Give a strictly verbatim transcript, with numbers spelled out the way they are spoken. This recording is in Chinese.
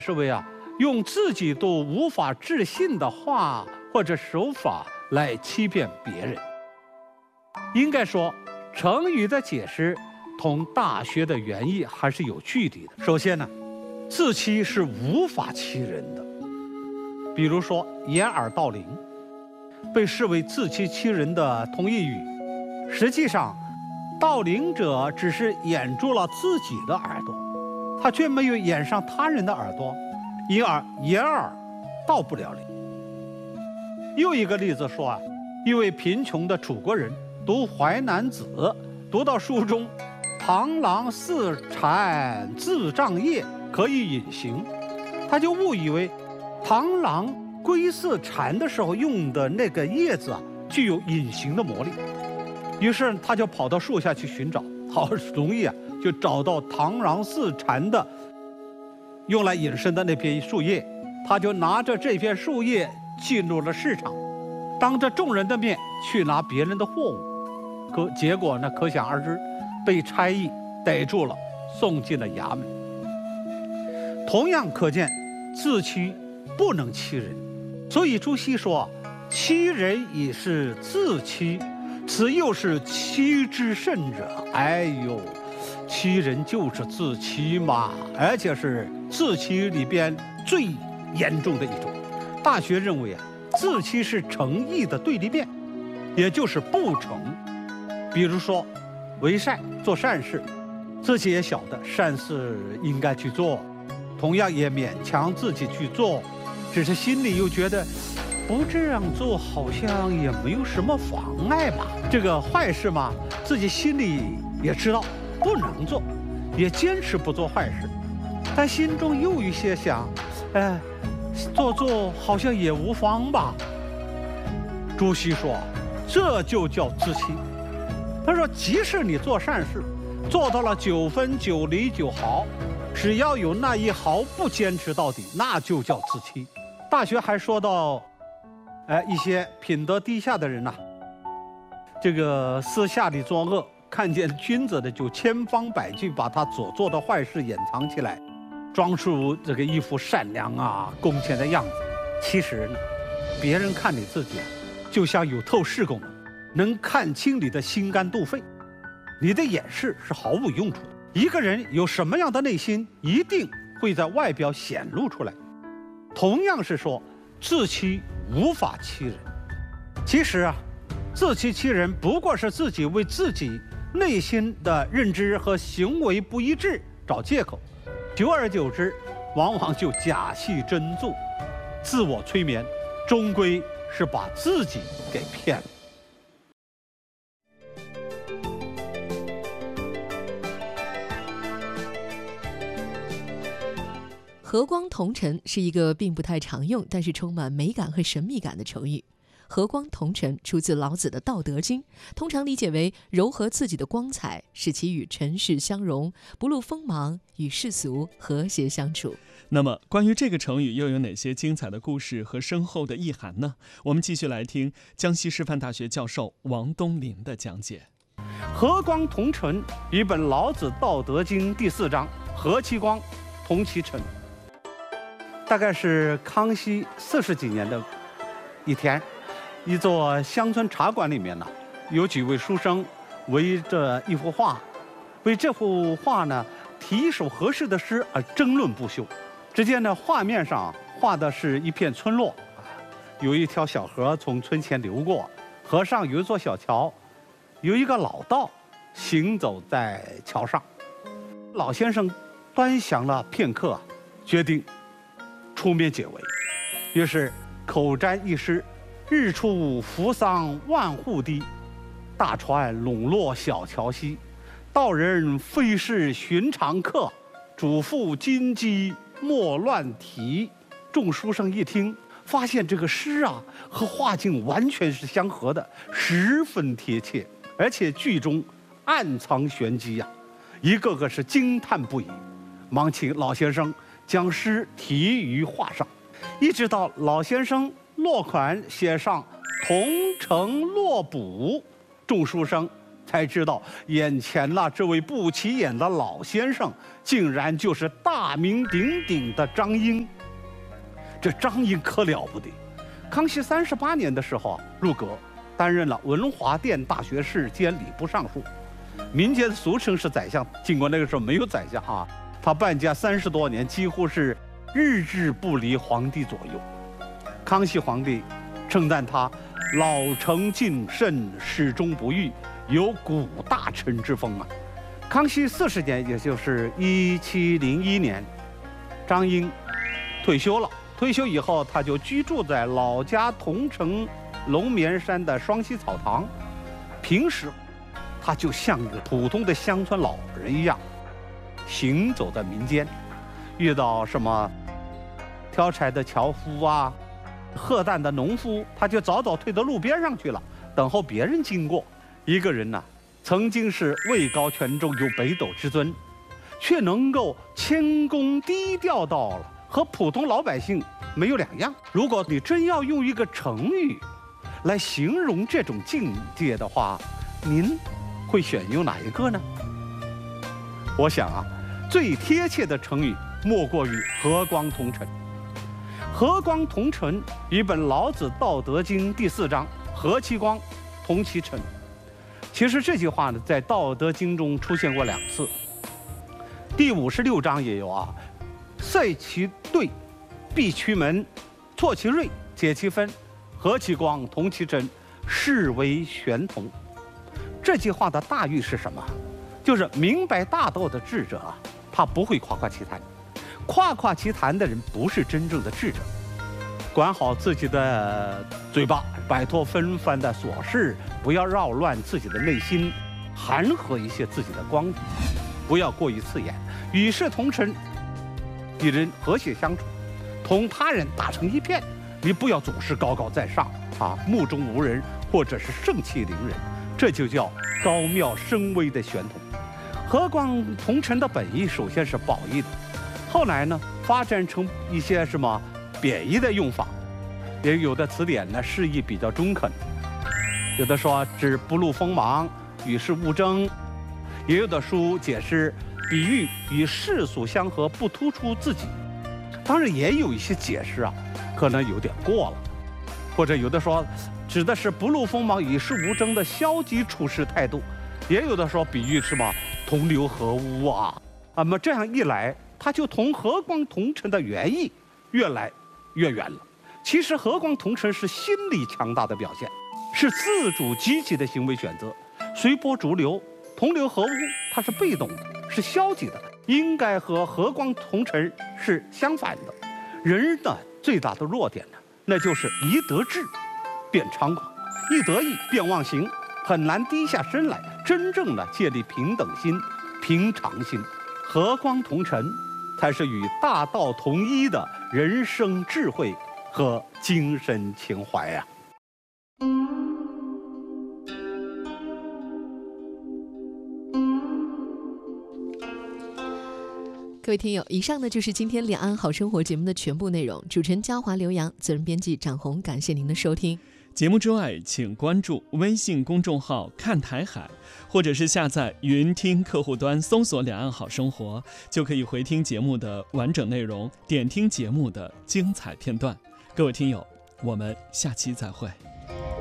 是为啊，用自己都无法置信的话或者手法来欺骗别人。应该说，成语的解释同大学的原意还是有距离的。首先呢，自欺是无法欺人的。比如说掩耳盗铃，被视为自欺欺人的同义语。实际上，盗铃者只是掩住了自己的耳朵，他却没有掩上他人的耳朵，因而掩耳盗不了铃。又一个例子说啊，一位贫穷的楚国人读《淮南子》，读到书中螳螂似蝉自障叶，可以隐形，他就误以为螳螂归似蝉的时候用的那个叶子啊，具有隐形的魔力。于是他就跑到树下去寻找，好容易啊，就找到螳螂似蝉的用来隐身的那片树叶。他就拿着这片树叶进入了市场，当着众人的面去拿别人的货物，可结果呢，可想而知，被差役逮住了，送进了衙门。同样可见，自欺不能欺人，所以朱熹说：“欺人已是自欺，此又是欺之甚者。”哎呦，欺人就是自欺嘛，而且是自欺里边最严重的一种。大学认为啊，自欺是诚意的对立面，也就是不诚。比如说，为善做善事，自己也晓得善事应该去做，同样也勉强自己去做，只是心里又觉得不这样做好像也没有什么妨碍吧。这个坏事嘛，自己心里也知道不能做，也坚持不做坏事，但心中又有一些想，哎，做做好像也无妨吧。朱熹说，这就叫自欺。他说，即使你做善事，做到了九分九厘九毫，只要有那一毫不坚持到底，那就叫自欺。大学还说到，哎，一些品德低下的人呐、啊，这个私下里作恶，看见君子的就千方百计把他所做的坏事掩藏起来，装出这个一副善良啊、恭谦的样子。其实呢，别人看你自己啊，就像有透视功能，能看清你的心肝肚肺。你的掩饰是毫无用处的。一个人有什么样的内心，一定会在外表显露出来。同样是说，自欺无法欺人。其实啊，自欺欺人不过是自己为自己内心的认知和行为不一致找借口，久而久之，往往就假戏真做，自我催眠，终归是把自己给骗了。 和光同尘是一个并不太常用，但是充满美感和神秘感的成语。和光同尘出自老子的《道德经》，通常理解为柔和自己的光彩，使其与尘世相融，不露锋芒，与世俗和谐相处。 那么关于这个成语又有哪些精彩的故事和深厚的意涵呢？我们继续来听江西师范大学教授王东林的讲解。 和光同尘与本老子《道德经》第四章和其光，同其尘。大概是康熙四十几年的一天，一座乡村茶馆里面呢，有几位书生围着一幅画，为这幅画呢题一首合适的诗而争论不休。只见呢，画面上画的是一片村落，有一条小河从村前流过，河上有一座小桥，有一个老道行走在桥上。老先生端详了片刻，决定出面解围，于是口占一诗：日出扶桑万户堤，大船笼络小桥西。道人非是寻常客，嘱咐金鸡莫乱啼。众书生一听，发现这个诗啊和画境完全是相合的，十分贴切，而且句中暗藏玄机呀、啊，一个个是惊叹不已，忙请老先生将诗题于画上，一直到老先生落款写上同城落补，众书生才知道眼前呐这位不起眼的老先生，竟然就是大名鼎鼎的张英。这张英可了不得，康熙三十八年的时候啊入阁，担任了文华殿大学士兼礼部尚书，民间俗称是宰相。尽管那个时候没有宰相啊，他办家三十多年，几乎是日日不离皇帝左右。康熙皇帝称赞他老成谨慎，始终不渝，有古大臣之风啊。康熙四十年，也就是一七零一年，张英退休了。退休以后，他就居住在老家桐城龙眠山的双溪草堂。平时，他就像一个普通的乡村老人一样，行走在民间，遇到什么挑柴的樵夫啊、荷担的农夫，他就早早退到路边上去了，等候别人经过。一个人呢、啊，曾经是位高权重，有北斗之尊，却能够谦恭低调到了和普通老百姓没有两样。如果你真要用一个成语来形容这种境界的话，您会选用哪一个呢？我想啊，最贴切的成语莫过于和光同尘。和光同尘与本老子《道德经》第四章“和其光，同其尘”。其实这句话呢，在《道德经》中出现过两次。第五十六章也有啊，“塞其兑，闭其门，挫其锐，解其分，和其光，同其尘，是为玄同”。这句话的大意是什么？就是明白大道的智者啊，他不会夸夸其谈。夸夸其谈的人不是真正的智者。管好自己的嘴巴，摆脱纷繁的琐事，不要扰乱自己的内心，含合一些自己的光，不要过于刺眼，与世同尘，与人和谐相处，同他人打成一片。你不要总是高高在上啊，目中无人，或者是盛气凌人，这就叫高妙深微的玄同。和光同尘的本意首先是褒义的，后来呢发展成一些什么贬义的用法，也有的词典呢释义比较中肯，有的说指不露锋芒，与世无争，也有的书解释比喻与世俗相合，不突出自己。当然也有一些解释啊可能有点过了，或者有的说指的是不露锋芒与世无争的消极处事态度，也有的说比喻什么同流合污啊。那么这样一来，它就同和光同尘的原意越来越远了。其实和光同尘是心理强大的表现，是自主积极的行为选择。随波逐流、同流合污，它是被动的，是消极的，应该和和光同尘是相反的。人的最大的弱点呢，那就是一得志便猖狂，一得意便忘形，很难低下身来，真正的建立平等心、平常心。和光同尘才是与大道同一的人生智慧和精神情怀呀、啊。 各位听友，以上呢就是今天两岸好生活节目的全部内容。主持人嘉华、刘洋，责任编辑展红，感谢您的收听。 节目之外，请关注微信公众号看台海，或者是下载云听客户端搜索两岸好生活，就可以回听节目的完整内容，点听节目的精彩片段。各位听友，我们下期再会。